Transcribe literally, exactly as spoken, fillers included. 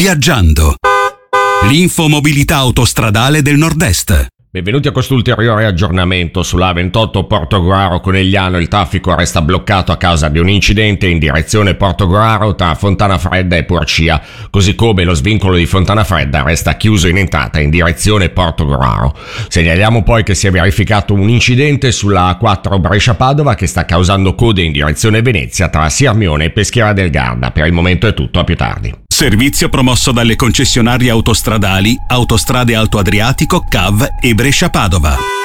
Viaggiando. L'infomobilità autostradale del Nord-Est. Benvenuti a quest'ulteriore aggiornamento sulla A ventotto Portogruaro-Conegliano. Il traffico resta bloccato a causa di un incidente in direzione Portogruaro tra Fontanafredda e Porcia, così come lo svincolo di Fontanafredda resta chiuso in entrata in direzione Portogruaro. Segnaliamo poi che si è verificato un incidente sulla A quattro Brescia-Padova che sta causando code in direzione Venezia tra Sirmione e Peschiera del Garda. Per il momento è tutto, a più tardi. Servizio promosso dalle concessionarie autostradali Autostrade Alto Adriatico, C A V e Brescia Padova.